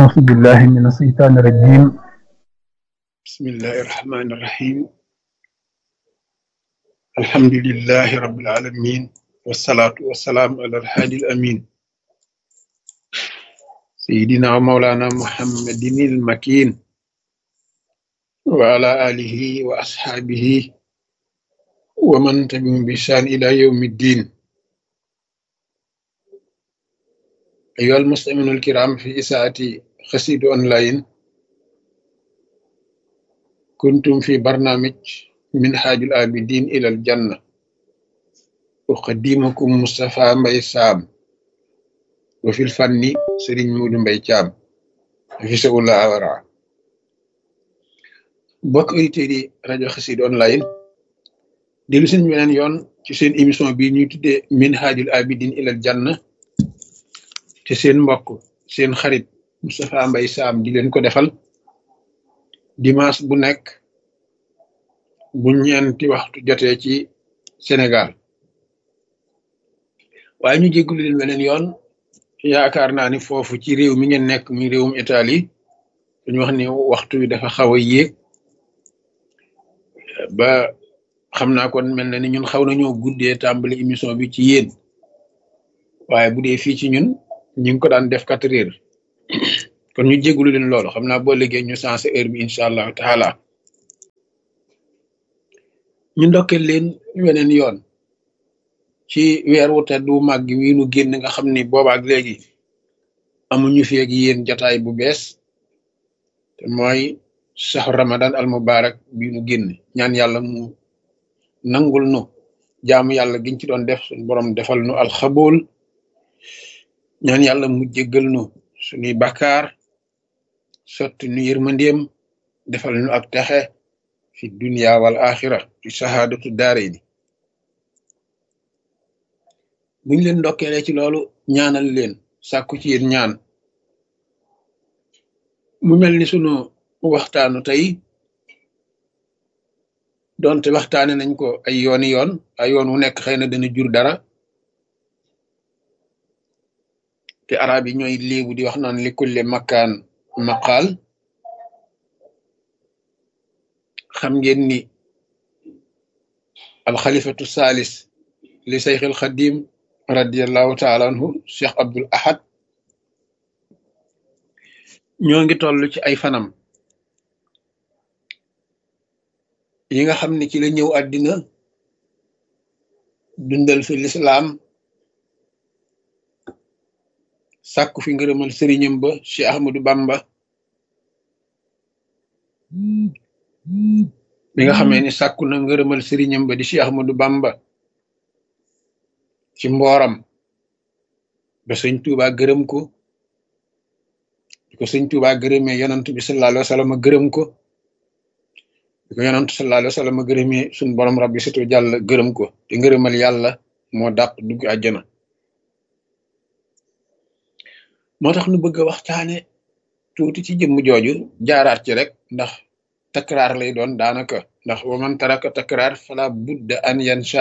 أعوذ بالله من الشيطان الرجيم. بسم الله الرحمن الرحيم. الحمد لله رب العالمين، والصلاة والسلام على الهادي الأمين سيدنا ومولانا محمد المكين وعلى آله وأصحابه ومن تبعهم بإحسان إلى يوم الدين. أيها المستمعون الكرام، في إساءة قصيد أونلاين كنتم في برنامج منهاج العابدين إلى الجنة، أقدمكم مصطفى مباي سام، وفي الفن سيرين مودو مباي thiam في سؤال أورا. bokk auditeurs yi rajo Xassida online dellu seen beneen yoon ci seen émission bi ñuy tuddee minhajul abidin ilal janna te seen mbokk seen xarit Moustapha Mbaye Sam di leen ko defal dimanche bu nekk bu ñeenti waxtu jotee ci Sénégal. waaye ñu jéggulu leen beneen yoon, yaakaar naa ni foofu ci réew mi ngeen nekk muy réewum Italie dañu wax ni waxtu wi dafa xaw a yéeg ba xam naa kon mel na ni ñun xaw nañoo guddee tàmbali émission bi ci yéen, waaye bu dee fii ci ñun ñu ngi ko daan def 4 heures kon ñu jéggulu leen loolu. xam naa boo liggéey ñu sensé heure bi incha allahu taala. ñu ndokkeel leen weneen yoon ci weer wu tedd wu màgg wi nu génn nga xam ni boobaak léegi amuñu fi ak yéen jataay bu bees te mooy saxu ramadan al mubarak bi nu génn. ñaan yàlla mu nangul nu jaamu yàlla giñ ci doon def, suñu borom defal nu alxabool. ñaan yàlla mu jéggal nu suñuy bakkaar, sotti nu yërmandeem, defal nu ak texe fi dunya wal axira fi sahaadatu daarayni. buñ leen ndokkeelee ci loolu ñaanal leen, sàkku ci yéen ñaan. mu mel ni sunu waxtaanu tey donte waxtaane nañ ko ay yooni yoon, ay yoon wu nekk xëy na dana jur dara, te arab yi ñooy léebu di wax naan li kulle makkaan maqaal. xam ngeen ni alxalifatu salis li sayxil xadim radiallahu taala anhu cheikh abdul ahad ñoo ngi toll ci ay fanam yi nga xam ni ci la ñëw àddina dundal fi lislaam, sàkku fi ngërëmal sëriñam ba Cheikh Ahmadou Bamba. bi nga xamee ni sàkku na ngërëmal sëriñam ba di Cheikh Ahmadou Bamba ci mbooram ba sëñ Tuubaa gërëm ko, di ko sëñ Tuubaa gërëmee yonant bi sallallahu alayhi wa sallam gërëm ko, di ko yonant sallallahu alayhi wa sallam gërëmee suñ borom rabbi situ jàll gërëm ko. te ngërëmal yàlla moo dàq dugg àjjana. moo tax nu bëgg a waxtaane tuuti ci jëmm jooju, jaaraat ci rek ndax takraar lay doon daanaka, ndax wa man taraka takraar fala budda an yansha.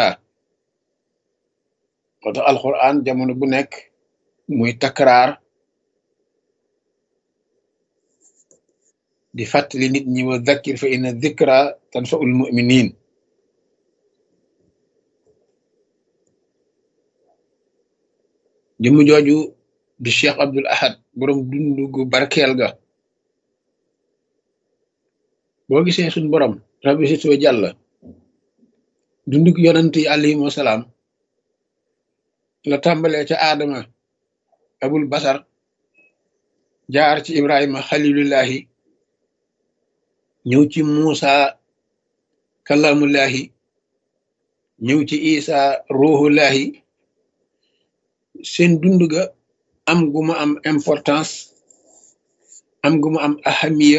moo tax alquran jamono bu nekk muy takraar di fàttali nit ñi wa dhakkir fa inna dhikra tanfa'ul mu'minin. jëmm jooju di Cheikh Abdul Ahad borom dundu gu barkeel ga. boo gisee suñ borom rabbi si soo jàll dundug yonant yi alayhim wasalaam la tàmbalee ca aadama abul basar, jaar ci ibrahima xalilullahi, ñëw ci muusa kalamullahi, ñëw ci isa ruhullahi. seen dund ga am gu mu am importance, am gu mu am ahamiya,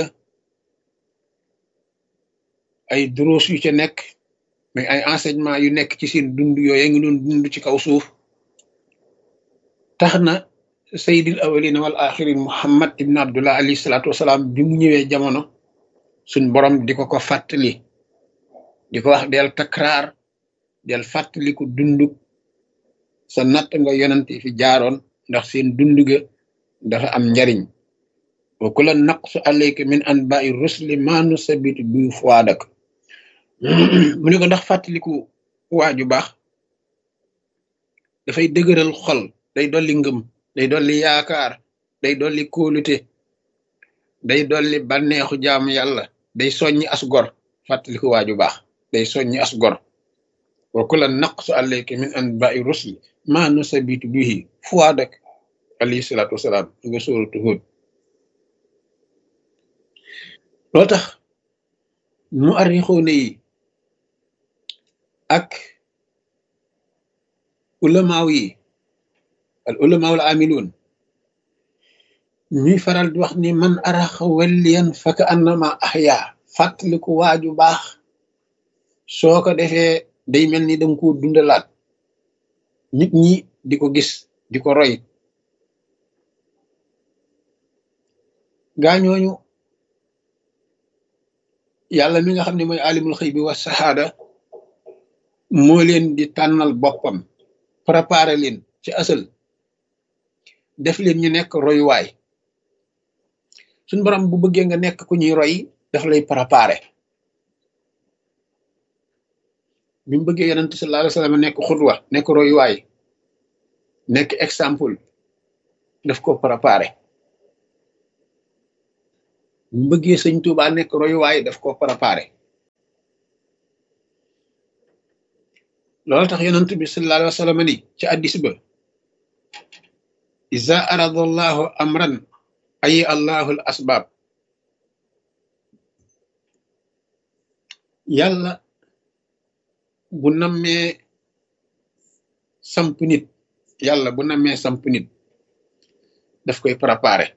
ay duruus yu ca nekk, mais ay enseignement yu nekk ci seen dund yooyu ngi doon dund ci kaw suuf. tax na sayyidil awwalina wal axirin muhammad ibn abdullah alayhi salaatu wasalaam bi mu ñëwee jamono, suñ borom di ko fàttali, di ko wax del takraar, del fàttaliku dundug sa natt nga yonante fi jaaroon, ndax seen dund ga dafa am njariñ. wa kullan naqsu alayka min anba'i rusli ma nusabitu bi fuadak mu ne ko ndax fàttaliku waaju baax dafay dëgëral xol, day dolli ngëm, day dolli yaakaar, day dolli kóolute, day dolli bànneexu jaamu yàlla, day soññi as gor. fàttaliku waaju baax day soññi as gor. wa kullan naqsu alayka min anba'i rusli ma nusabitu bihi fuadak alayhi salaatu wasalaam nga sóoratu Hud. loo tax mu arrixoone yi ak ulamaaw yi al ulamaaw al amiluun ñuy faral di wax ni man araxa walliyan faka annama ahya. fàttaliku waaju baax soo ko defee day mel ni danga ko dundalaat, nit ñi di ko gis di ko roy. gaañooñu yàlla mi nga xam ne mooy alimul xëy bi wa saxaada moo leen di tànnal boppam, préparé leen ci asal, def leen ñu nekk royuwaay. suñ borom bu bëggee nga nekk ku ñuy roy daf lay préparé. bi mu bëggee yonent sallallahu alayhi wa sallam nekk xudwa, nekk royuwaay, nekk exemple, daf ko préparé. bi mu bëggee sëñ Tuubaa nekk royuwaay daf ko préparé. loolu tax yonent bi sallallahu alayhi wa sallam ni ci addis ba iza arada allahu amran ay allahu al asbab. yàlla bu nammee samp nit, yàlla bu nammee samp nit daf koy préparé.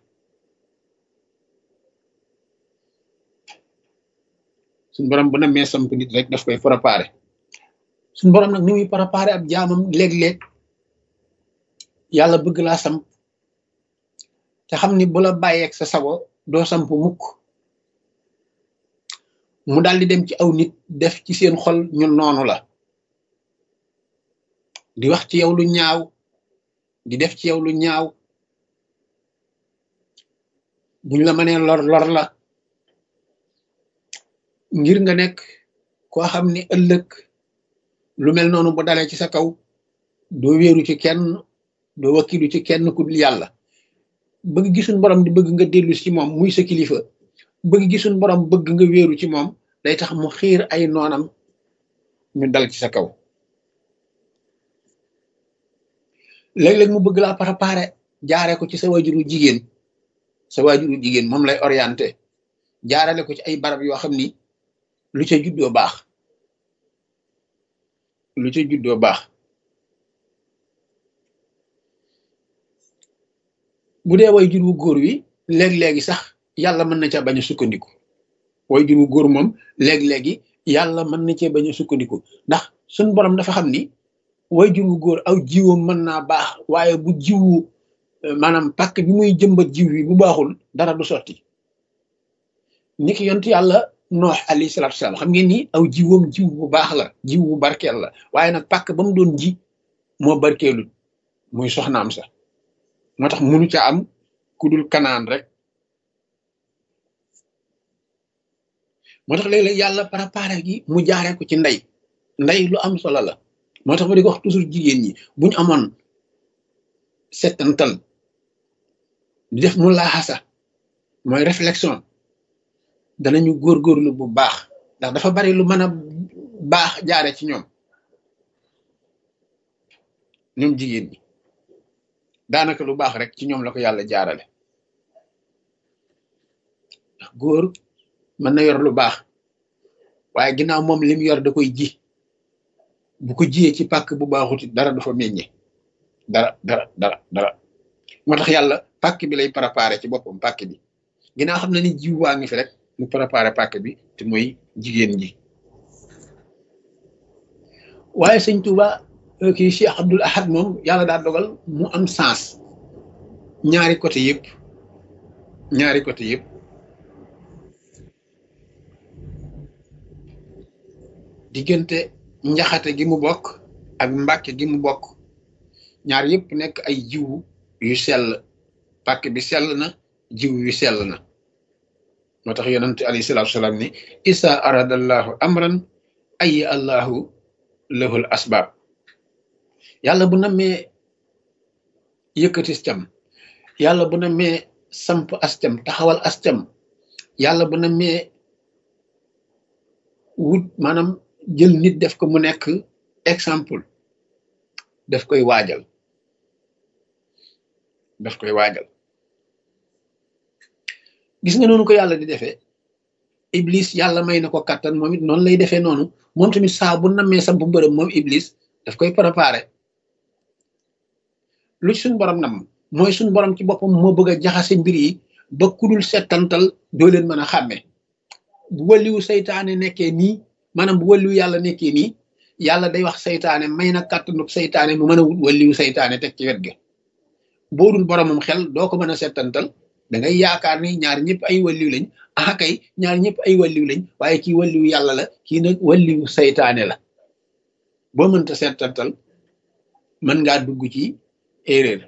suñ borom bu nammee samp nit rek daf koy préparé. suñ borom nag ni muy préparé ab jaamam léeg-léeg yàlla bëgg laa samp te xam ni bu la bàyyeeg sa sago doo samp mukk, mu daal di dem ci aw nit def ci seen xol ñu noonu la, di wax ci yow lu ñaaw, di def ci yow lu ñaaw, buñ la mënee lor lor la, ngir nga nekk koo xam ni ëllëg lu mel noonu bu dalee ci sa kaw doo wéeru ci kenn, doo wakkilu ci kenn ku dul yàlla. bëgg gisuñ borom di bëgg nga dellu ci moom muy sa kilifa, bëgg gisuñ borom bëgg nga wéeru ci moom, day tax mu xiir ay noonam ñu dal ci sa kaw. léeg-léeg mu bëgg laa préparé jaare ko ci sa waajuru jigéen, sa waajuru jigéen moom lay orienté jaarale ko ci ay barab yoo xam ni lu ca juddoo baax, lu ca juddoo baax. bu dee waajur wu góor wi léeg-léegi sax yàlla mën na ca bañ a sukkandiku. waajur wu góor moom léeg-léegi yàlla mën na cee bañ a sukkandiku, ndax suñ borom dafa xam ni waajur wu góor aw jiwam mën naa baax, waaye bu jiwu maanaam pàkk bi muy jëmbat jiw wi bu baaxul dara du sotti. niki yont yàlla noox alayhi salaatu wasalaam xam ngeen ni aw jiwam jiw bu baax la, jiw bu barkeel la, waaye nag pàkk ba mu doon ji moo barkeelul, muy soxnaam sa. moo tax munu ca am ku dul kanaan rek. moo tax léeg-léeg yàlla préparé gi mu jaaree ko ci ndey lu am solo la. moo tax ma di ko wax toujours jigéen ñi buñ amoon settantal di def mu laaxasa mooy réflexion, danañu góorgóorlu bu baax, ndax dafa bari lu mën a baax jaare ci ñoom jigéen ñi. daanaka lu baax rek ci ñoom la ko yàlla jaarale. ndax góor mën na yor lu baax waaye ginnaaw moom lim yor da koy ji, bu ko jiyee ci pàkk bu baaxuti dara du fa meññe, dara. moo tax yàlla pàkk bi lay préparé ci boppam. pàkk bi ginnaaw xam na ni jiw waa ngi fi rek mu préparé pàkk bi te mooy jigéen ji. waaye sëñ Tuuba kii Cheikh Abdoul Ahad moom yàlla daa dogal mu am sens ñaari côté yëpp. diggante njaxate gi mu bokk ak mbàkke gi mu bokk, ñaar yëpp nekk ay jiwu yu sell. pàkk bi sell na, jiw wi sell na moo tax yonent alayhi salaatu salaam ni isa aradallahu amran ayi allahu lahul asbaab yàlla bu nammee yëkkati cam yàlla bu nammee samp ascam taxawal ascam yàlla bu nammee wut maanaam jël nit def ko mu nekk exemple daf koy waajal gis nga noonu ko yàlla di defee iblis yàlla may na ko kattan moom it noonu lay defee noonu moom tamit saa bu nammee samp mbërëm moom iblis daf koy préparé lu ci suñ borom nam mooy suñ borom ci boppam moo bëgg a jaxase mbir yi ba kudul settantal doo leen mën a xàmme bu wàlliwu saytaane nekkee nii maanaam bu wàlliwu yàlla nekkee nii yàlla day wax saytaane may na kàttanu saytaane mu mën a wut wàlliwu saytaane teg ci wet ga boo dul boromam xel doo ko mën a settantal da ngay yaakaar ni ñaar ñëpp ay wàlliw lañ ah kay ñaar ñëpp ay wàlliw lañ waaye kii wàlliwu yàlla la kii nag wàlliwu saytaane la boo mënta settantal mën ngaa dugg ci erreur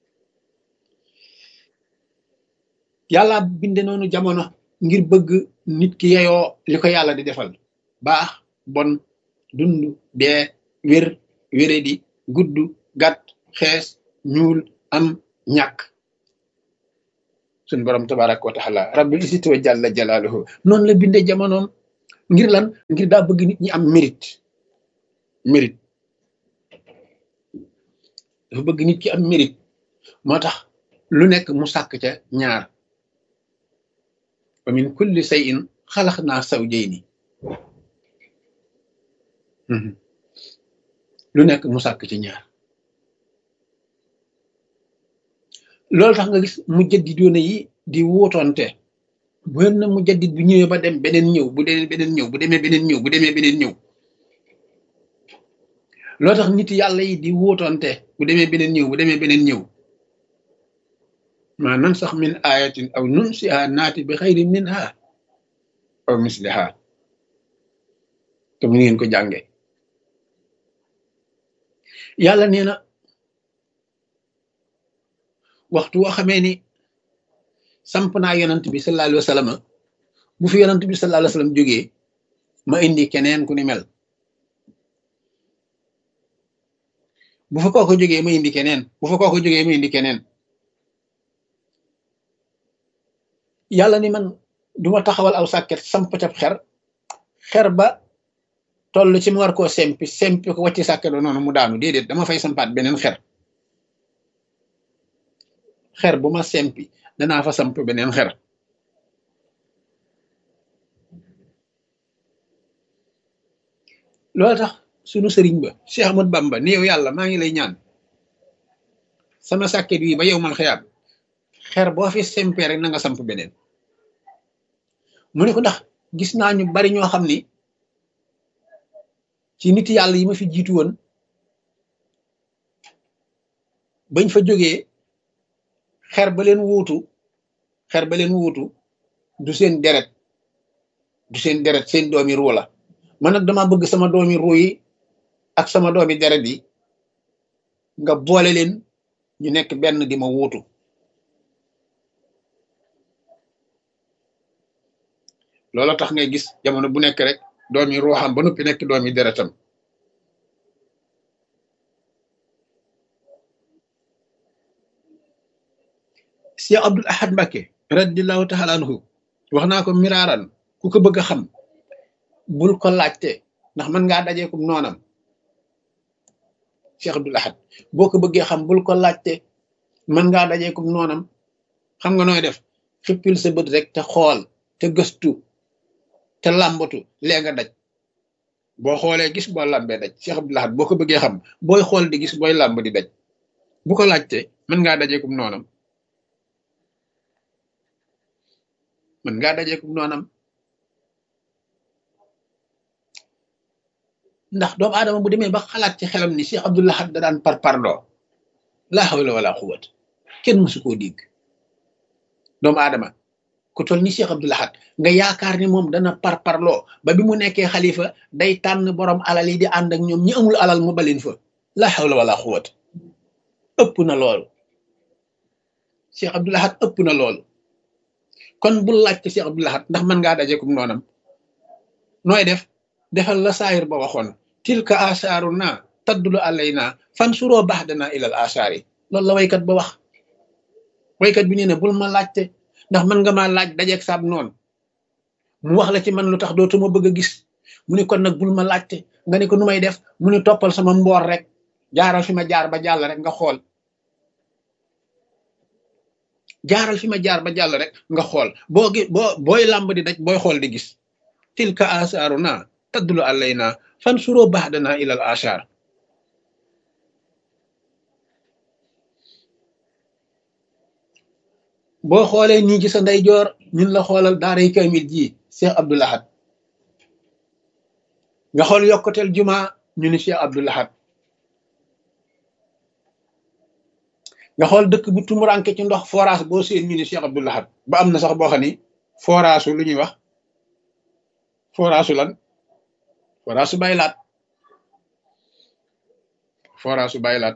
yàlla binde noonu jamono ngir bëgg nit ki yeyoo li ko yàlla di defal baax bon dund dee wér wéredi gudd gàtt xees ñuul am ñàkk suñ borom tabaraka wa taala rabbil izzati wa jalla jalaaluhu noonu la binde jamonoom ngir lan ngir daa bëgg nit ñi am mérite dafa bëgg nit ki am mérite moo tax lu nekk mu sàkk ca ñaar wa min kulli shay'in xalaqnaa zawjayni lu nekk mu sàkk ci ñaar loolu tax nga gis mujjaddidoona yi di wuutoonte bu na mujaddid bu ñëwee ba dem beneen ñëw bu demee beneen ñëw bu demee beneen ñëw bu demee beneen ñëw loolu tax nit yàlla yi di wuutoonte bu demee beneen ñëw bu demee beneen ñëw ma nansax min ayatin aw nunsiha naati bi xayrin minha aw misliha te mu ngeen ko jànge yàlla nee na waxtu woo xamee ni samp naa yonant bi sallallahu alayhi wa sallam bu fi yonant bi sallallahu alayhi wa sallam jógee ma indi keneen ku ni mel bu fa kooko jógee ma indi keneen bu fa kooko jógee ma indi keneen yàlla ni man duma taxawal aw sàkket samp ca xer ba toll ci mu war koo sempi ko wàcci sàkket ba noonu mu daanu déedéet dama fay sampaat beneen xer bu ma sempi danaa fa samp beneen xer loolu tax sunu sëriñ ba Cheikh Ahmad Bamba ni yow yàlla maa ngi lay ñaan sama sàkket wi ba yow mal xiyaam xer boo fi sempee rek na nga samp beneen mu ne ko ndax gis naa ñu bari ñoo xam ni ci nit yàlla yi ma fi jiitu woon bañ fa jógee xer ba leen wuutu du seen deret seen doomi ruu la man nag dama bëgg sama doomi ruu yi ak sama doomi deret yi nga boole leen ñu nekk benn di ma wuutu loolu tax ngay gis jamono bu nekk rek doomi ruuxam ba noppi nekk doomi deretam Cheikh Abdul Ahad Mbacké radiyallahu taala anhu wax naa ko miraaran ku ko bëgg a xam bul ko laajte ndax mën ngaa dajeekum noonam Cheikh Abdul Ahad boo ko bëggee xam bul ko laajte mën ngaa dajeekum noonam xam nga nooy def xippil sa bët rek te xool te gëstu te làmbatu lee nga daj boo xoolee gis boo làmbee daj Cheikh Abdul Ahad boo ko bëggee xam booy xool di gis booy làmb di daj bu ko laajte mën ngaa dajeekum noonam ndax doomu aadama bu demee ba xalaat ci xelam ni Cheikh Abdul Ahad da daan parparloo laa hawla wala quwwata kenn mësu koo dégg doomu aadama ku toll ni Cheikh Abdul Ahad nga yaakaar ni moom dana parparloo ba bi mu nekkee xalifa day tànn borom alal yi di ànd ak ñoom ñi amul alal mu balin fa laa hawla wala quwwata ëpp na loolu Cheikh Abdul Ahad ëpp na loolu kon bul laaj ci Cheikh Abdou Lahad ndax mën ngaa dajeekum noonam nooy def defal la saayir ba waxoon tilka asaaru naa taddulu alayna fan suroo baax danaa ilal asaar yi loolu la waykat ba wax waykat bi nee na bul ma laajte ndax mën nga maa laaj dajeeg saab noonu mu wax la ci man lu tax dootuma bëgg a gis mu ne kon nag bul ma laajte nga ne ko nu may def mu ne toppal sama mboor rek jaaral fi ma jaar ba jàll rek nga xool jaaral fi ma jaar ba jàll rek nga xool booy làmb di daj booy xool di gis tilka asaaru naa taddulu alayna fan suroo baax danaa ilal asaar boo xoolee nii ci sa ndeyjoor ñun la xoolal daaray kamil ji Cheikh Abdou Lahad nga xool yokkuteel juma ñu ni Cheikh Abdou Lahad nga xool dëkk bu tumuranke ci ndox forage boo seen ñu ni Cheikh Abdou Lahad ba am na sax boo xam ni forage lu ñuy wax forage lan forage su baylaat forage su baylaat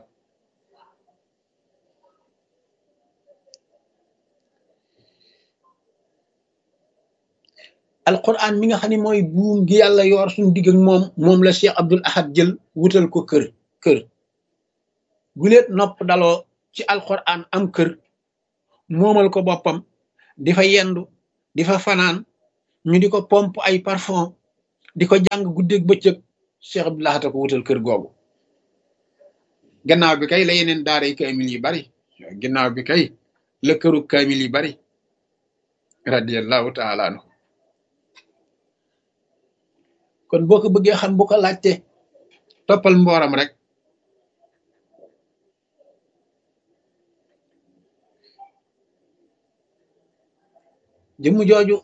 alquran mi nga xam ne mooy buum gi yàlla yor suñu digg ak moom la Cheikh Abdou Lahad jël wutal ko kër guleet nopp daloo ci alquran am kër moomal ko boppam di fa yendu di fa fanaan ñu di ko pompe ay parfum di ko jàng guddeeg bëccëg Cheikh Abdou Lahad ko wutal kër googu gannaaw bi kay la yeneen daaray kaamil yi bari gannaaw bi kay la këru kaamil yi bari radiyallahu taala anhu kon boo ko bëggee xam bu ko laajte toppal mbooram rek jëmm jooju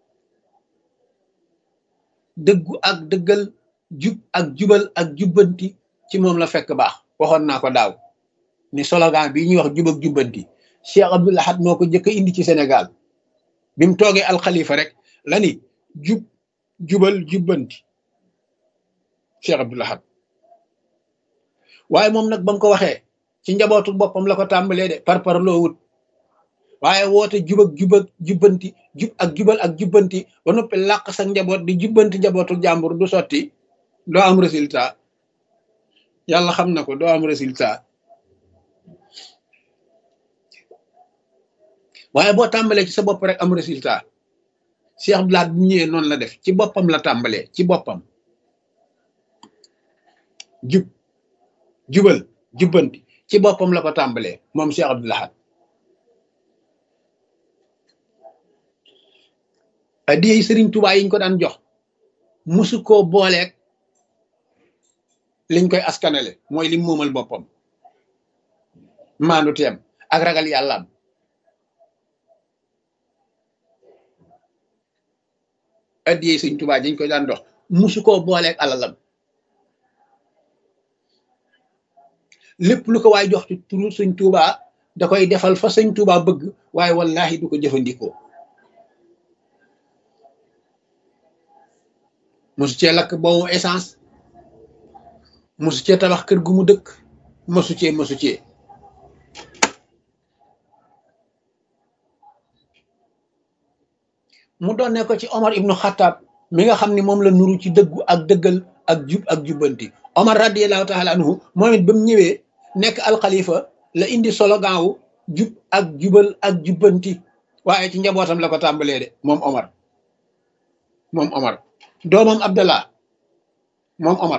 dëggu ak dëggal jub ak jubal ak jubbanti ci moom la fekk baax waxoon naa ko daaw ni slogan bi ñuy wax jub ak jubbanti Cheikh Abdou Lahad moo ko njëkk a indi ci Sénégal bi mu toogee alxalifa rek la ni jubal jubbanti Cheikh Abdou Lahad waaye moom nag ba mu ko waxee ci njabootu boppam la ko tàmbalee de par loo wut waaye woote jub ak jubbanti jub ak jubal ak jubbanti ba noppi làq sa njaboot di jubbanti njabootu jàmbur du sotti doo am résultat yàlla xam na ko doo am résultat waaye boo tàmbalee ci sa bopp rek am résultat Cheikh Abdou Lahad bu ñëwee noonu la def ci boppam la tàmbalee ci boppam jubal jubbanti ci boppam la ko tàmbalee moom Cheikh Abdou Lahad adiyey Sëriñ Tuubaa yiñ ko daan jox musu koo booleeg liñ koy askanale mooy lim moomal boppam maandu teem ak ragal yàllaam adiyey Sëriñ Tuubaa yiñ ko daan jox musu koo booleeg alalam lépp lu ko waay jox ci turu Sëriñ Tuubaa da koy defal fa Sëriñ Tuubaa bëgg waaye wallahi du ko jëfandikoo mosu cee lakk boobu essence mosu cee tabax kër gu mu dëkk mosu cee mu doon ne ko ci Omar ibnu Xattaab mi nga xam ne moom la nuru ci dëggu ak dëggal ak jub ak jubbanti Omar radiyallahu taala anhu moom it ba mu ñëwee nekk alxalifa la indi slogan wu jub ak jubal ak jubbanti waaye ci njabootam la ko tàmbalee de moom Omar doomam Abdallah moom Omar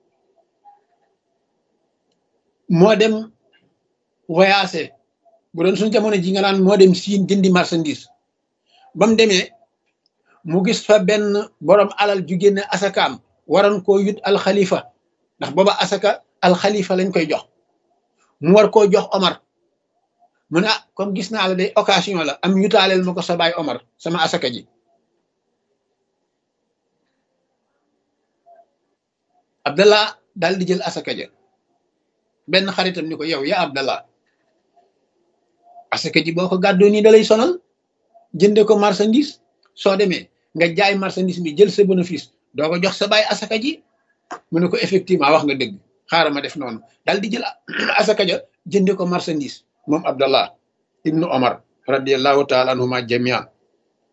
moo dem voyagé bu doon suñu jamono ji nga naan moo dem Siin jëndi marchandise ba mu demee mu gis fa benn borom alal ju génne asakaam waroon koo yut alxalifa ndax booba asaka alxalifa lañ koy jox mu war koo jox Omar mu ne comme gis naa la day occasion la am yutaaleel ma ko sa baay Omar sama asaka ji Abdallah daal di jël asaka ja benn xaritam ni ko yow yaa Abdallah asaka ji boo ko gàddoo nii da lay sonal jënde ko marchandise soo demee nga jaay marchandise mi jël sa bénéfice doo ko jox sa baay asaka ji mu ne ko effectivement wax nga dëgg xaaral ma def noonu daal di jël asaka ja jënde ko marchandise moom Abdallah ibnu Omar radiyallahu taala anhuma jamian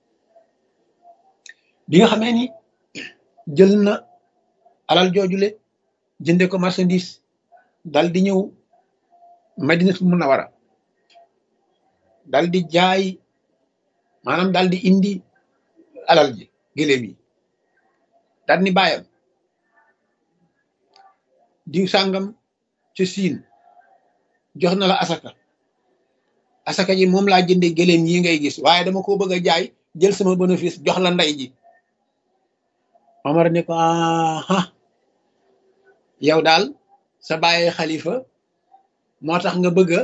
bi nga xamee ni jël na alal joojule jënde ko marchandise dal di ñëw Madinatul Munawara dal di jaay maanaam dal di indi alal ji gëléem yi dal ni bàyyam diw sàngam ci siin jox na la asaka ji moom laa jënde gëléem yi ngay gis waaye dama ko bëgg a jaay jël sama bénéfice jox la ndey ji Omar ne ko aha yow daal sa bàyyi xalifa moo tax nga bëgg a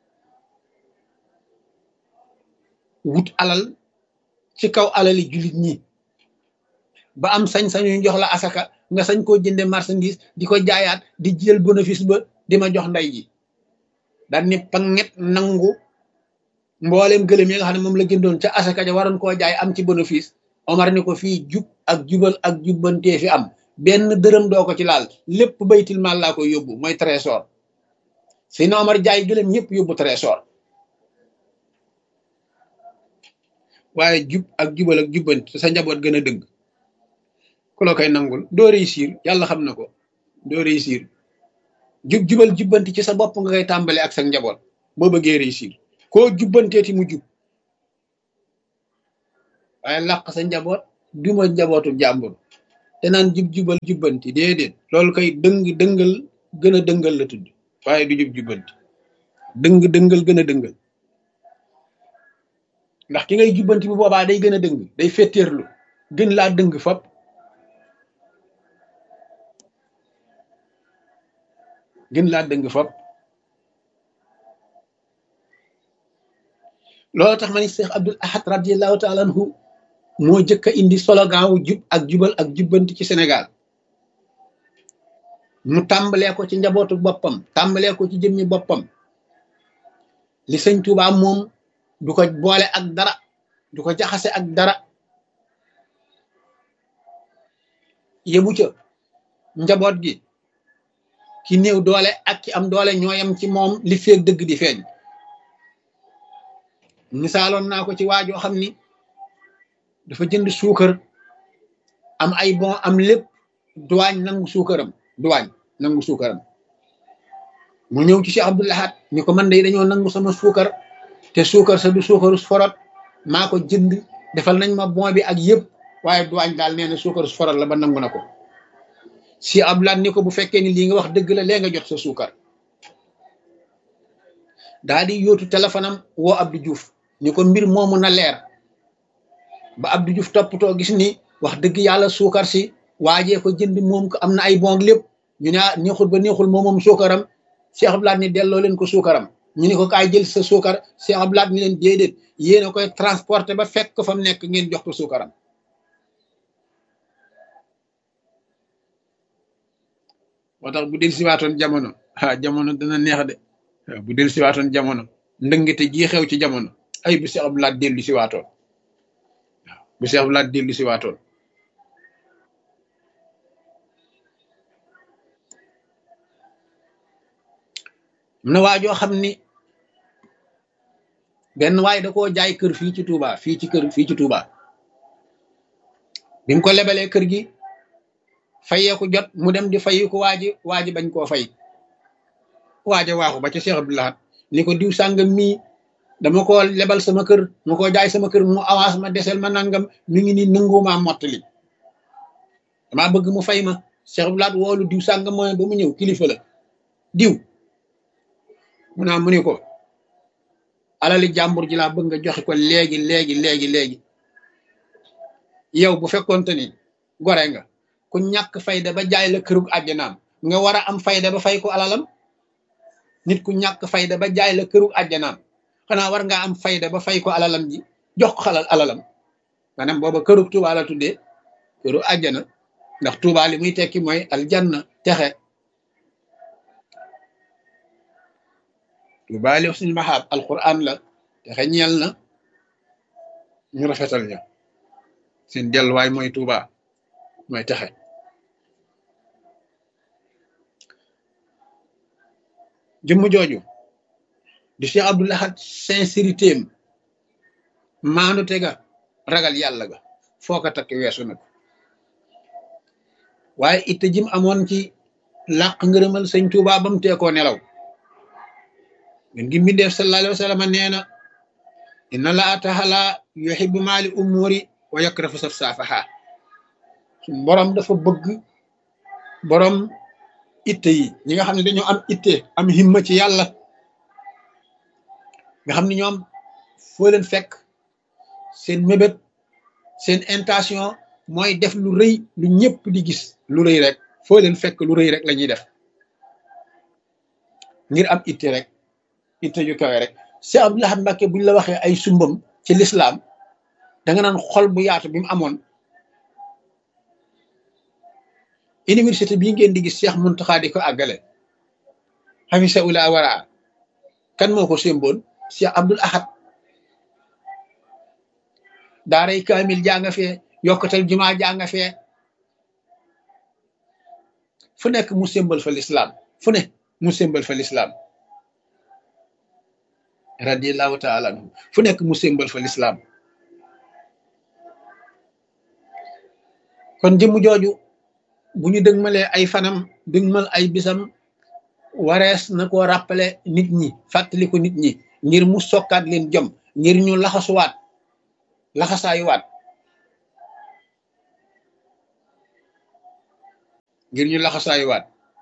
wut alal ci kaw alali jullit ñi ba am sañ-sañu jox la asaka nga sañ koo jënde marchandise di ko jaayaat di jël bénéfice ba di ma jox ndey ji daal ni panget nangu mbooleem gëlëm yi nga xam ne moom la jëndoon ca asaka ja waroon koo jaay am ci bénéfice Omar ni ko fii jub ak jubal ak jubbantee fi am benn dërëm doo ko ci laal lépp baytil maal laa koy yóbbu mooy trésor si na Omar jaay gëlëm ñëpp yóbbu trésor waaye jub ak jubal ak jubbanti sa njaboot gën a dëgg ku la koy nangul doo réussir yàlla xam na ko doo réussir jubal jubbanti ci sa bopp nga koy tàmbale ak sa njaboot boo bëggee réussir koo jubbanteeti mu jub waaye làq sa njaboot duma njabootu jàmbur te naan jubal jubbanti déedéet loolu koy dëngal gën a dëngal la tudd waaye du jubbanti dëngal gën a dëngal ndax ki ngay jubbanti bu boobaa day gën a dëng day fetteerlu gën laa dëng fop loolu tax ma ni Cheikh Abdoul Ahad radiallahu taala anhu moo jëkk a indi slogan wu jub ak jubal ak jubbanti ci Sénégal mu tàmbalee ko ci njabootu boppam tàmbalee ko ci jëmmi boppam li sëñ Tuubaa moom du ko boole ak dara du ko jaxase ak dara yebu ca njaboot gi ki néew doole ak ki am doole ñooyam ci moom li feeg dëgg di feeñ misaaloon naa ko ci waajoo xam ni dafa jënd suukar am ay bon am lépp duwaañ nangu suukaram mu ñëw ci Cheikh Abdoul Ahad ni ko man de dañoo nangu sama suukar te suukar sa du suukaru forot maa ko jënd defal nañ ma bon bi ak yëpp waaye duwaañ daal nee na suukaru forot la ba nangu na ko si Abdoul ni ko bu fekkee ni lii nga wax dëgg la lee nga jot sa suukar daa di yóotu téléphone am woo Abdou Diouf ni ko mbir moomu na leer ba Abdou Diouf toppatoo gis ni wax dëgg yàlla suukar si waajee ko jënd moom ko am na ay bon lépp ñu ne neexul ba neexul moom suukaram Cheikh Abdoul ni delloo leen ko suukaram ñu ni ko kaay jël sa suukar Cheikh Abdoul ni leen déedéet yéen a koy transporté ba fekk ko fa mu nekk ngeen jox ko suukaram moo tax bu del siwaatoon jamono jamono dana neex de bu del siwaatoon jamono ndëngite ji xew ci jamono ay bu Cheikh Abdoul dellu siwaatoon waaw bu Cheikh Abdoul dellu siwaatoon am na waajoo xam ni benn waay da koo jaay kër fii ci Touba fii ci Touba bi mu ko lebalee kër gi fayeeku jot mu dem di fayi ko waaji bañ koo fay waaja waaxu ba ca Cheikh Abdoul Ahad ni ko diw sàngam mii dama ko lebal sama kër ma ko jaay sama kër mu avance ma desel ma nangam mi ngi ni nangumaa mottali dama bëgg mu fay ma Cheikh Abdoul Ahad woolu diw sàngam mooy ba mu ñëw kilifa la diw mu naa mu ni ko alali jàmbur ji laa bëgg nga joxe ko léegi yow bu fekkoonte ni gore nga ku ñàkk fayda ba jaay la kërug àjjanaam nga war a am fayda ba fay ko alalam nit ku ñàkk fayda ba jaay la kërug àjjanaam xanaa war ngaa am fayda ba fay ko alalam ji jox ko alalam maanaam booba kërug Tuubaa la tuddee këru àjjana ndax Tuubaa li muy tekki mooy aljanna texe Tuubaa li suñu maxaab alquran la texe ñeel na ñu rafetal ña seen delluwaay mooy Tuubaa mooy texe jëmm jooju di Cheikh Abdoul Ahad sincérité am maandu te ga ragal yàlla ga foo ko takk weesu na ko waaye itte jim amoon ci làq ngërëmal sëñ Tuubaa ba mu teekoo nelaw min ngi mbindeef sallallahu alayhi wa sallam nee na inna laa taala yuhibbu maali umuri wa yakrahu safsafaha suñ borom dafa bëgg borom itte yi ñi nga xam ne dañoo am itte am himma ci yàlla nga xam ne ñoom foo leen fekk seen mébét seen intention mooy def lu rëy lu ñëpp di gis lu rëy rek foo leen fekk lu rëy rek la ñuy def ngir am itte rek itte ju kawe rek Cheikh Abdoul Ahad Mbacké buñ la waxee ay sumbam ci lislaam da nga naan xol bu yaatu bi mu amoon université bii ngeen di gis Cheikh Mountakha di ko àggale xafisa ula waraa kan moo ko sémboon Cheikh Abdoul Ahad daaray kaamil janga fee yokkatal jumaa janga fee fu nekk mu sémbal fa lislaam fu ne mu sémbal fa lislaam radiyallahu taala anhu fu nekk mu sémbal fa lislaam kon jëmm jooju bu ñu dëgmalee ay fanam dëgmal ay bisam warees na koo rappelé nit ñi fàttali ko nit ñi ngir mu sokkaat leen jom ngir ñu laxasuwaat laxasaayuwaat ngir ñu laxasaayuwaat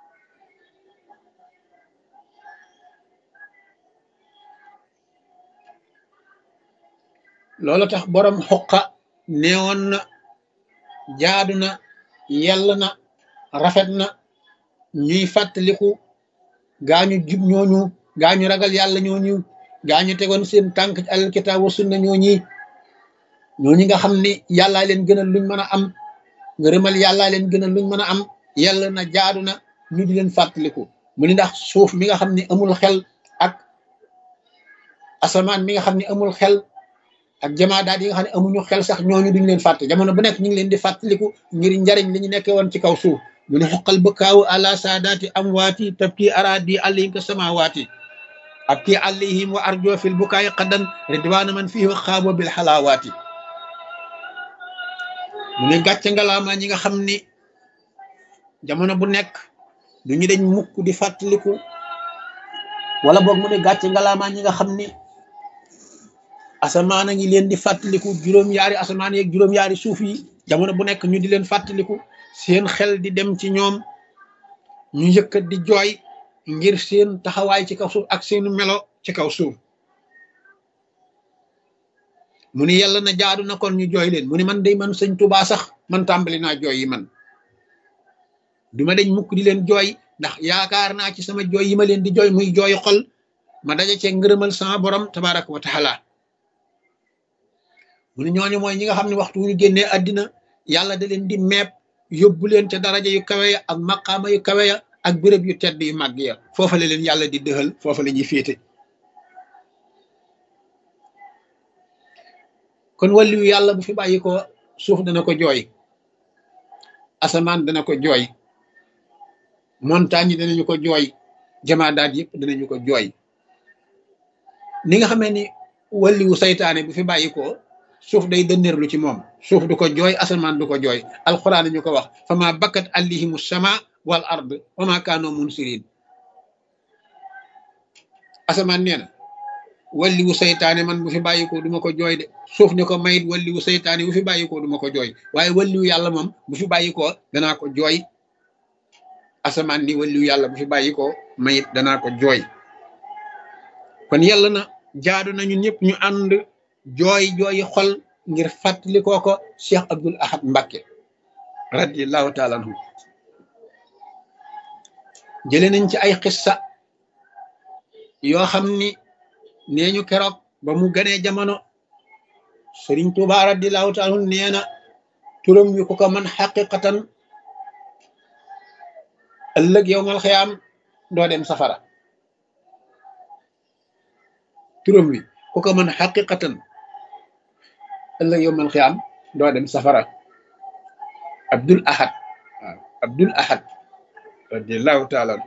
loolu tax borom xuqa neewoon na jaadu na yell na rafet na ñuy fàttaliku gaañu jub ñooñu gaañu ragal yàlla ñooñu gaañu tegoon seen tànk ci alkitaab wa sunna ñooñi nga xam ni yàllaa leen gënal luñ mën a am ngërëmal yàllaa leen gënal luñ mën a am yell na jaadu na ñu di leen fàttaliku mu ni ndax suuf mi nga xam ne amul xel ak asamaan mi nga xam ne amul xel ak jamaadaat yi nga xam ne amuñu xel sax ñooñu duñ leen fàtte jamono bu nekk ñu ngi leen di fàttaliku ngir njariñ li ñu nekkee woon ci kaw suuf mu ne xoqal bëkkaawu ala saadaati amwaati tabki aradi alayhim ka samawaati abki alayhim wa arjo fil bukaayi qaddan ridwaana man fihi wa xaabo bil xalaawaati mu ne gàcce ngalaama ñi nga xam ni jamono bu nekk duñu dañ mukk di fàttaliku wala boog mu ne gàcce ngalaama ñi nga xam ni asamaan a ngi leen di fàttaliku juróom-yaari asamaan yeeg juróom-yaari suuf yi jamono bu nekk ñu di leen fàttaliku seen xel di dem ci ñoom ñu yëkkat di jooy ngir seen taxawaay ci kaw suuf ak seenu melo ci kaw suuf mu ni yàlla na jaadu na kon ñu jooy leen mu ni man day man sëñ Tuubaa sax man tàmbali naa jooy yi man duma dañ mukk di leen jooy ndax yaakaar naa ci sama jooy yi ma leen di jooy muy jooy xol ma daje cee ngërëmal sama borom tabaraka wa taala mu ne ñooñu mooy ñi nga xam ne waxtu wu ñu génnee àddina yàlla da leen di meeb yóbbu leen ca daraja yu kawe ya ak maqaama yu kawe ya ak béréb yu tedd yu màgg ya foofa la leen yàlla di dëxal foofa la ñuy féete kon wàllu yu yàlla bu fi bàyyi ko suuf dana ko jooy asamaan dana ko jooy montagne yi danañu ko jooy jamaadaat yëpp danañu ko jooy ni nga xamee ni wàlliwu saytaane bu fi bàyyi ko suuf day dënneerlu ci moom suuf du ko jooy asamaan du ko jooy alquran ñu ko wax fama bakkat alayhimu sama wal ard wa ma kaanu munsirin asamaan nee na walliwu saytaane man bu fi bàyyikoo duma ko jooy de suuf ni ko mayit walliwu saytaane bu fi bàyyikoo duma ko jooy waaye walliwu yàlla moom bu fi bàyyikoo danaa ko jooy asamaan ni walliwu yàlla bu fi bàyyikoo mayit danaa ko jooy kon yàlla na jaadu nañu ñëpp ñu ànd jooy jooyi xol ngir fàttali ko Cheikh Abdoul Ahad Mbacké radiyallahu taala anhu jëlee nañ ci ay xissa yoo xam ni nee ñu keroog ba mu ganee jamono Sëriñ Tuubaa radiyallahu taala anhu nee na turam wi ku ko man xaqiqatan ëllëg yowmal xiyaam doo dem safara turam wi ku ko man xaqiqatan ëllëg yowmal xiyaam doo dem safara Abdoul Ahad waaw Abdoul Ahad radiyallahu taala anhu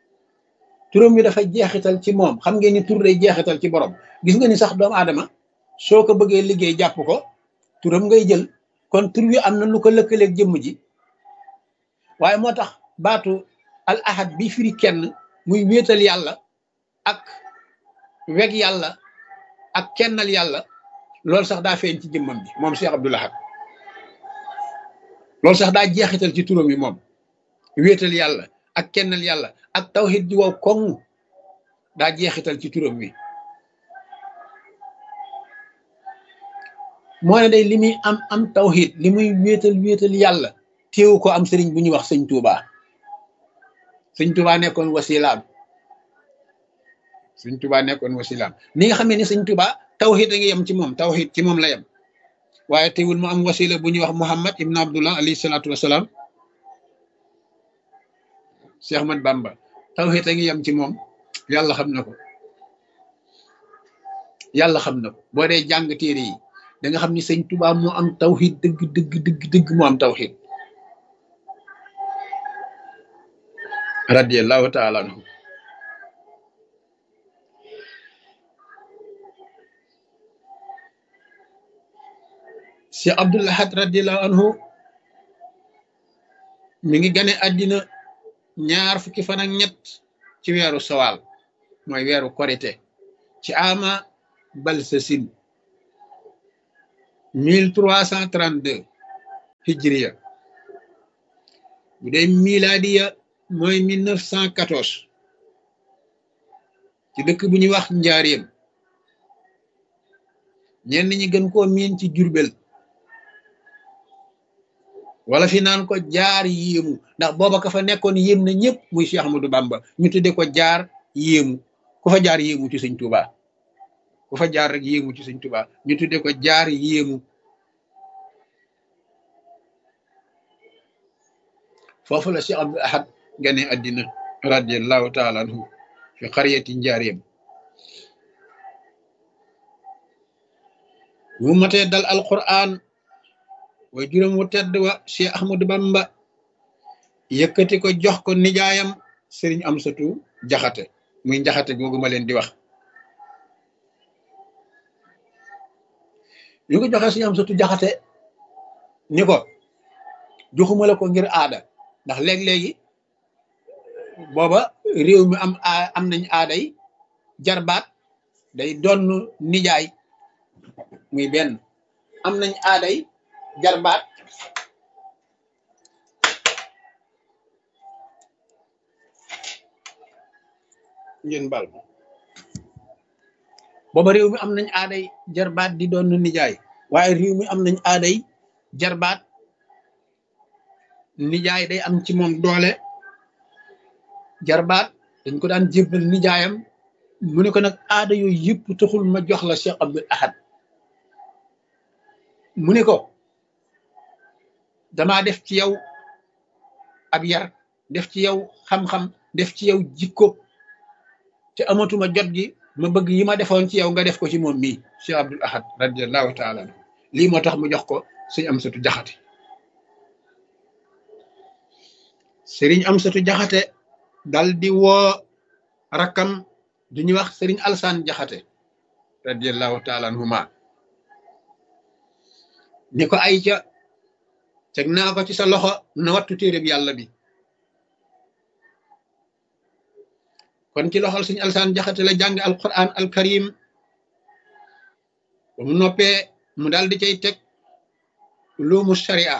turam wi dafa jeexital ci moom xam ngeen ni tur day jeexital ci borom gis nga ni sax doomu aadama soo ko bëggee liggéey jàpp ko turam ngay jël kon tur wi am na lu ko lëkkaleeg jëmm ji waaye moo tax baatu al ahad bi firi kenn muy wéetal yàlla ak weg yàlla ak kennal yàlla loolu sax daa feeñ ci jëmmam bi moom Cheikh Abdoul Ahad loolu sax daa jeexital ci turam yi moom wéetal yàlla ak kennal yàlla ak tawhid ji wow koŋ daa jeexital ci turam wi moo ne day li muy am tawhid li muy wéetal yàlla téewu ko am sëriñ bu ñuy wax sëñ Touba sëñ Touba nekkoon wasilaam sëñ Touba nekkoon wasilaam ni nga xamee ni sëñ Touba tawhid a ngi yem ci moom tawhid ci moom la yem waaye teewul mu am wasila bu ñuy wax Muhammad ibn Abdullah alayhi salaatu wasalaam Cheikh Ahmad Bamba tawhid a ngi yem ci moom yàlla xam na ko yàlla xam na ko boo dee jàng téere yi da nga xam ni sëñ Touba moo am tawhid dëgg moo am tawhid radiyallahu taala anhu Cheikh Abdoul Ahad radiyallahu anhu mi ngi gane àddina ñaar fukki fan ak ñett ci weeru sowal mooy weeru korite ci ama balsasin 1332 hijriya bu dee miladiya mooy 1914 ci dëkk bu ñuy wax njaareem ñenn ñi gën koo miin ci Jurbel wala fi naan ko jaar yéemu ndax booba ka fa nekkoon yéem na ñëpp muy Cheikh Ahmadou Bamba ñu tudde ko jaar yéemu ku fa jaar yéemu ci sëñ Touba ku fa jaar rek yéemu ci sëñ Touba ñu tudde ko jaar yéemu foofu la Cheikh Abdoul Ahad gane àddina radiyallahu taala anhu fi xariyati njaareem mu matee dal alquran way juróom wu tedd wa Cheikh Ahmadou Bamba yëkkati ko jox ko nijaayam Serigne Amsatu Jaxate muy njaxate googu ma leen di wax yu ko joxee Serigne Amsatu Jaxate ni ko joxuma la ko ngir aada ndax léeg-léegi booba réew mi am nañ aaday jarbaat day donn nijaay muy benn am nañ aaday jarbaat ngeen bal booba réew mi am nañ aaday jarbaat di doon nijaay waaye réew mi am nañ aaday jarbaat nijaay day am ci moom doole jarbaat dañ ko daan jébbal nijaayam mu ne ko nag aada yooyu yëpp taxul ma jox la Cheikh Abdoul Ahad mu ne ko damaa def ci yow ab yar def ci yow xam-xam def ci yow jikko te amatuma jot gi ma bëgg yi ma defoon ci yow nga def ko ci moom mii Cheikh Abdoul Ahad radiyallahu taala anhu lii moo tax mu jox ko sëñ Amsatu Jaxate sëriñ Amsatu Jaxate dal di woo rakkam du ñuy wax sëriñ Alsaan Jaxate radiyallahu taala anhuma ni ko ay ca teg naa ko ci sa loxo na wattu téereb yàlla bi kon ci loxol sëriñ Alsaan Jaxate la jàng alquran alkarim ba mu noppee mu daal di cay teg ulumu sharia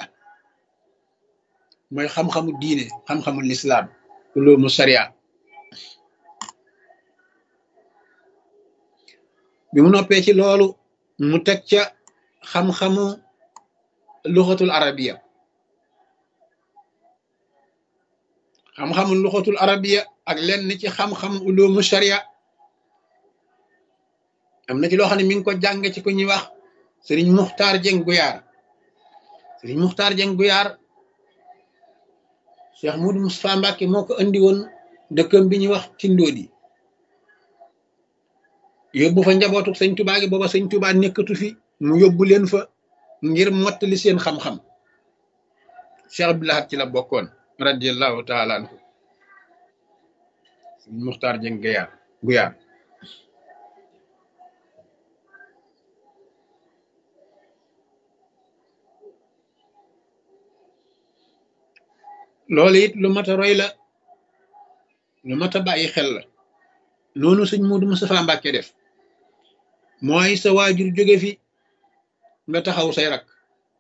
mooy xam-xamu diine xam-xamu lislaam ulumu sharia bi mu noppee ci loolu mu teg ca xam-xamu luxatul arabiya xam-xamu luxatul arabiya ak lenn ci xam-xamu ulumu sharia am na ci loo xam ne mi ngi ko jàng ci ku ñuy wax sëriñ Muxtaar Jeng Guyaar sëriñ Muxtaar Jeng Guyaar Cheikh Moudou Moustapha Mbacke moo ko andi woon dëkkam bi ñuy wax Tindoodi yóbbu fa njabootu sëñ Tuubaa gi booba sëñ Tuubaa nekkatu fi mu yóbbu leen fa ngir mottali seen xam-xam Cheikh Abdoul Ahad ci la bokkoon radiyallahu taala anhu sëriñ Muxtaar Jeng Guyaar loolu it lu mat a roy la, lu mat a bàyyi xel la. noonu sëñ Moodu Mustafaa Mbàkke def mooy sa waajur jóge fi nga taxaw say rak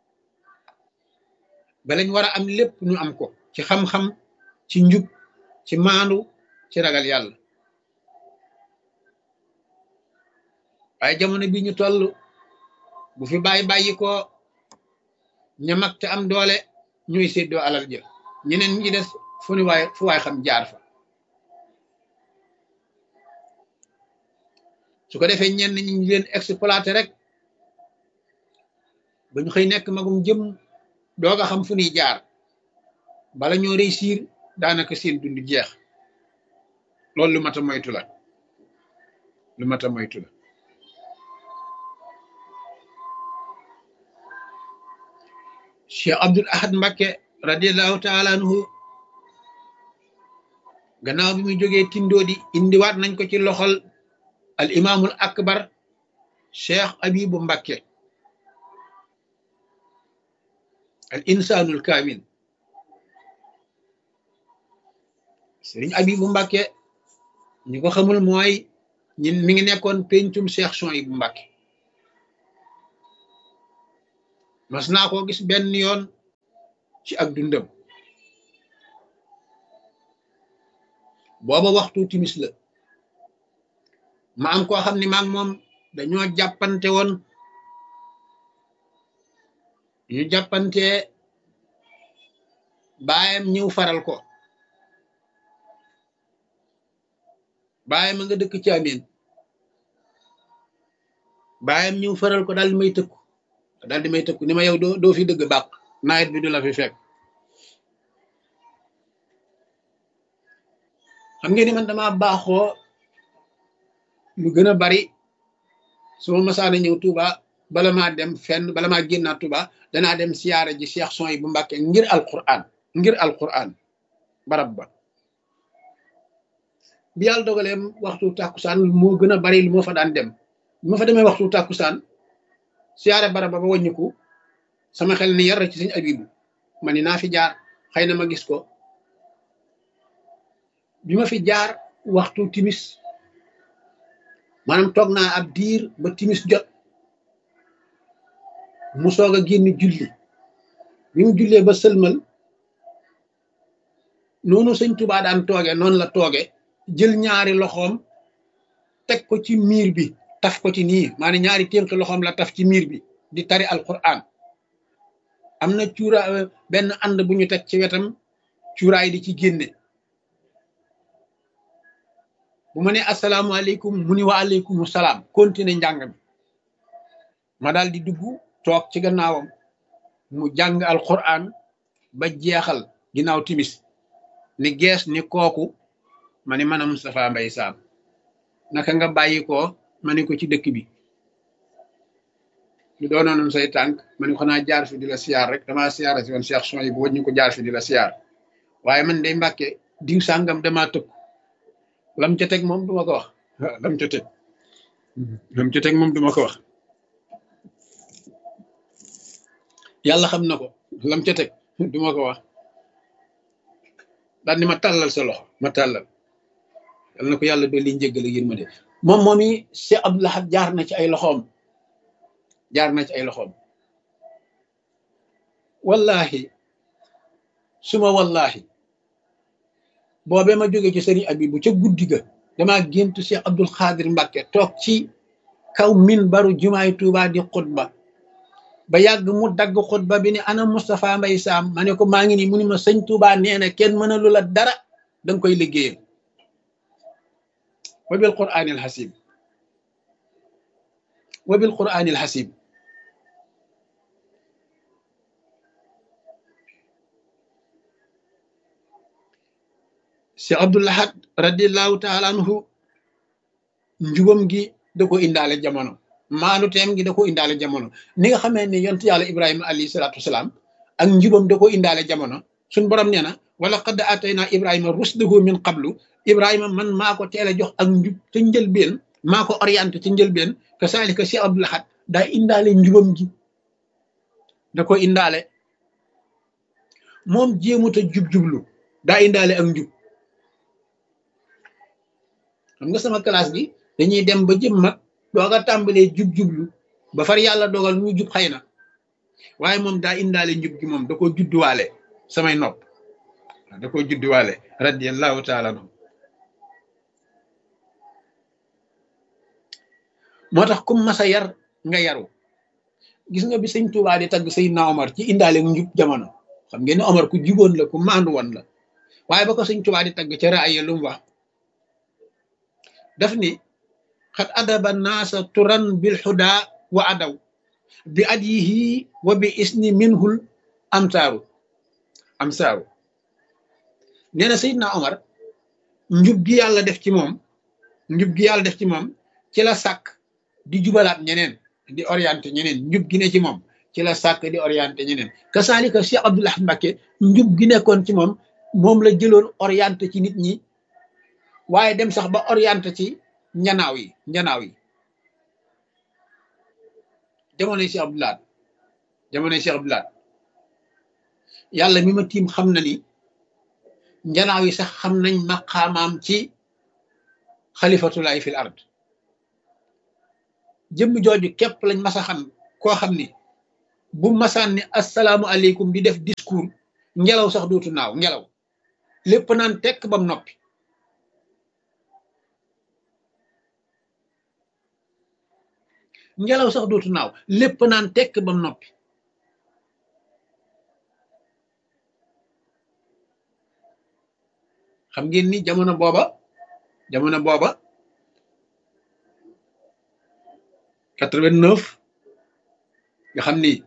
ba lañ war a am lépp ñu am ko ci xam-xam, ci njub, ci maandu, ci ragal yàlla. waaye jamono bi ñu toll bu fi bàyyi ko ña mag te am doole ñuy séddoo alal ja, ñeneen ñi des fu waay xam jaar fa. su ko defee ñenn ñi ñu leen exploité rek ba ñu xëy nekk magum jëm doog a xam fu ñuy jaar, bala ñoo réussir daanaka seen dund jeex. loolu lu mat a moytu la, lu mat a moytu la. Cheikh Abdul Ahad Mbacké radiallahu taala anhu gannaaw bi muy jógee Tindoodi indiwaat nañ ko ci loxol al imaamul akbar Cheikh Abibu Mbacké al insaanul kaamil. Sëriñ Abibu Mbacké ñi ko xamul mooy ñin mi ngi nekkoon pencum Cheikh Souhaïbou Mbacké. mas naa koo gis benn yoon ci ak dundam, booba waxtu timis la, ma am koo xam ne maag moom dañoo jàppante woon. ñu jàppante baayam ñëw faral ko. baayam a nga dëkk ci Amin, baayam ñëw faral ko daal di may tëkku ni ma yow doo fi dëgg bàq, nawet bi du la fi fekk. xam ngeen ni man dama baaxoo lu gën a bari su ma masaana ñëw Touba bala maa dem fenn, bala maa génnaat Touba danaa dem siyaara ji Cheikh Souhaïbou Mbacké ngir alquran barab ba. bi yàlla dogaleem waxtu tàkkusaan moo gën a bari lu moo fa daan dem. bi ma fa demee waxtu tàkkusaan siyaare barab ba wàññiku, sama xel ni yar ci sëñ Abibu, ma ni naa fi jaar xëy na ma gis ko. bi ma fi jaar waxtu timis, maanaam toog naa ab diir ba timis jot mu soog a génn julli. bi mu jullee ba sëlmal, noonu sëñ Tuubaa daan tooge noonu la tooge, jël ñaari loxoom teg ko ci miir bi, taf ko ci nii, maanaam ñaari ténk loxoom la taf ci miir bi di tari alquran. am na benn ànd bu ñu teg ci wetam, cuuraay di ci génne. bu ma ne asalaamualeykum mu ni wa aleykum salaam, continuer njàng mi. ma daal di dugg toog ci gannaawam mu jàng alquran ba jeexal ginnaaw timis, ni gees ni kooku ma ni man a Moustapha Mbaye Sam, naka nga bàyyi ko? ma ni ko ci dëkk bi. lu doonoon say tànk? ma ni ko xanaa jaar fi di la siyaar rek, damaa siyaara si woon Cheikh Souhaïbou wañ ñu ko jaar fi di la siyaar, waaye man day Mbàkke diw sàngam damaa tëkk. lam ca teg moom duma ko wax. lam ca teg moom duma ko wax. yàlla xam na ko, lam ca teg duma ko wax. daal ni ma tàllal sa loxo, ma tàllal. yal na ko yàlla dolli njéggal ak yërmande. moom yi Cheikh Abdoul Ahad jaar na ci ay loxoom, wallahi suma wallahi boobee ma jóge ci sëriñ Abibu ca guddi ga damaa géntu Cheikh Abdul Xaadir Mbacké toog ci kaw minbaru jumaay Tuubaa di xutba ba yàgg mu dagg xutba bi ni ana Moustapha Mbaye Sam, ma ne ko maa ngi nii, mu ni ma sëñ Tuubaa nee na kenn mënalu la dara, danga koy liggéeyal. wa bil quraanil hasiib, wa bil quraanil hasiib. Cheikh Abdoul Ahad radiallahu taala anhu njubam gi da ko indaale jamono, maanu teem gi da ko indaale jamono, ni nga xamee ne yonent yàlla Ibrahima alayhi salaatu wasalaam ak njubam da ko indaale jamono. suñ borom nee na wala qad atayna Ibrahima rusdahu min qablu, Ibrahima man maa ko teel a jox ak njub ca njëlbeen, maa ko orienté ca njëlbeen. kasaalika Cheikh Abdoul Ahad daa indaale njubam gi, da ko indaale. moom jéemut a jub-jublu daa indaale ak njub. xam nga sama classe bi dañuy dem ba jëm mag doog a tàmbalee jub-jublu ba far yàlla dogal ñu jub xëy na waaye moom daa indaale njub gi, moom da koo judduwaale samay nopp, da koo judduwaale radiyallahu taala anhu. moo tax kum masa yar nga yaru. gis nga bi sëñ Tuubaa di tagg Seydina Omar ci indaale njub jamono, xam ngeen ne Omar ku juboon la, ku maandu woon la, waaye ba ko sëñ Tuubaa di tagg ca raaya lu mu wax daf ni xat adaba naasa turan bil xudaa wa adaw bi adyihi wa bi isni minhul amsaaru nee na Seydina Omar njub gi yàlla def ci moom, njub gi yàlla def ci moom ci la sàkk di jubalaat ñeneen, di orienté ñeneen. njub gi ne ci moom ci la sàkk di orienté ñeneen. kasaalika Cheikh Abdoul Ahad Mbacké njub gi nekkoon ci moom moom la jëloon orienté ci nit ñi, waaye dem sax ba orienté ci njanaaw yi jamonoy Cheikh Abdoul Ahad yàlla mi ma tiim xam na ni njanaaw yi sax xam nañ maqaamaam ci xalifatulaay fil ard. jëmm jooju képp lañ masa xam koo xam ni bu masaan ni assalaamu aleykum di def discours ngelaw sax dootu naaw, ngelaw lépp naan tekk bam noppi. ngelaw sax dootu naaw, lépp naan tekk bam noppi. xam ngeen ni jamono booba 89 nga xam ni